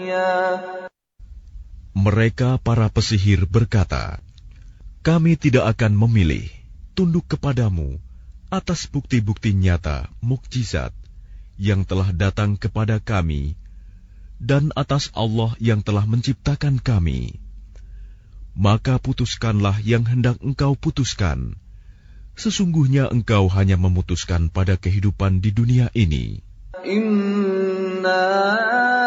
Mereka para pesihir berkata, kami tidak akan memilih tunduk kepadamu atas bukti-bukti nyata mukjizat yang telah datang kepada kami dan atas Allah yang telah menciptakan kami. Maka putuskanlah yang hendak engkau putuskan. Sesungguhnya engkau hanya memutuskan pada kehidupan di dunia ini. Inna